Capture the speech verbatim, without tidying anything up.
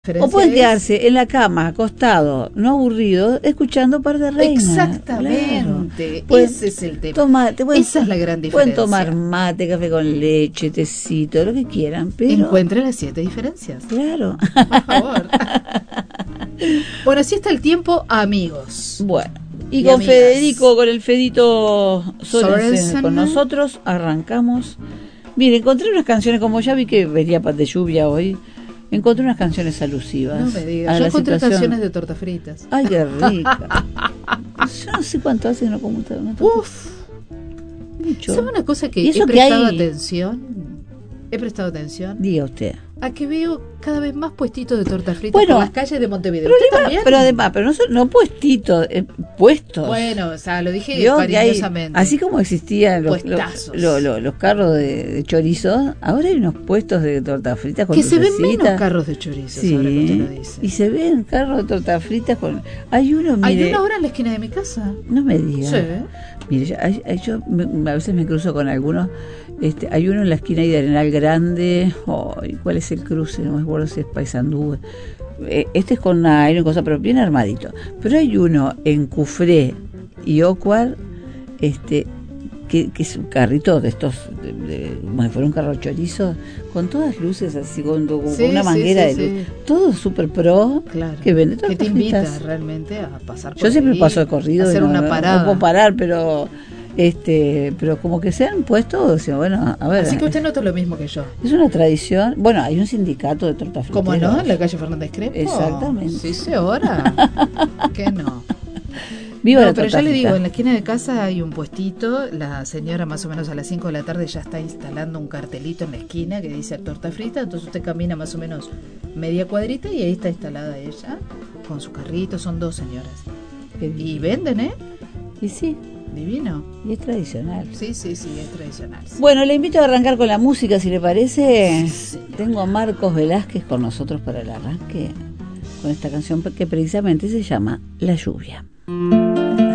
O pueden es... quedarse en la cama, acostado, no aburrido, escuchando Par de Reina. Exactamente, claro. ese es el tema. Toma, te pueden, Esa es la gran diferencia. Pueden tomar mate, café con leche, tecito, lo que quieran, pero... Encuentren las siete diferencias. Claro. Por favor. Bueno, así está el tiempo, amigos. Bueno, y, y con amigas. Federico, con el Fedito Sorensen, Sorensen. con nosotros, arrancamos. Mire, encontré unas canciones, como ya vi que venía de lluvia hoy, encontré unas canciones alusivas. No me digas, yo encontré situación... canciones de tortas fritas. Ay, qué rica. Yo no sé cuánto hace que no como una torta. Uf. Mucho. ¿Sabe una cosa que ¿Y eso he prestado que hay? atención? He prestado atención. Diga usted. A que veo cada vez más puestitos de tortas fritas bueno, por las calles de Montevideo. Pero, ¿Usted además, también? pero además, pero no, no puestitos, eh, puestos. Bueno, o sea, lo dije Yo, cariñosamente. Hay, así como existían los, los, los, los, los carros de, de chorizo, ahora hay unos puestos de tortas fritas con que se ven lucecitas. menos carros de chorizo, sí, ahora que usted lo dice. Y se ven carros de tortas fritas con... Hay uno, mire... Hay uno ahora en la esquina de mi casa. No me diga. Sí. Mire, yo, hay, hay, yo me, a veces me cruzo con algunos. Este, hay uno en la esquina de Arenal Grande. Oh, ¿cuál es el cruce? No me acuerdo si es Paysandú. Eh, este es con aire y cosa, pero bien armadito. Pero hay uno en Cufré y Ocuar, este, que, que es un carrito de estos, de, de, como si fuera un carro chorizo, con todas luces así, con, con sí, una manguera sí, sí, de luz. Sí. Todo súper pro. Claro. Que vende todas que te las invita fritas. realmente a pasar por Yo siempre ahí, paso de corrido. hacer no, una no, parada. No puedo parar, pero... Este, pero como que se han puesto, o sea, bueno, a ver. Así que usted nota lo mismo que yo. Es una tradición. Bueno, hay un sindicato de tortas friteras. ¿Cómo no? En la calle Fernández Crespo. Exactamente. Sí, se hora. ¿Qué no? Viva no, la pero torta ya le frita. digo, en la esquina de casa hay un puestito. La señora más o menos a las cinco de la tarde ya está instalando un cartelito en la esquina que dice torta frita. Entonces usted camina más o menos media cuadrita y ahí está instalada ella con su carrito. Son dos señoras. Y venden, ¿eh? Y sí. Divino. Y es tradicional. Sí, sí, sí, es tradicional. Sí. Bueno, le invito a arrancar con la música, si le parece. Sí, tengo a Marcos Velázquez con nosotros para el arranque, con esta canción que precisamente se llama La Lluvia.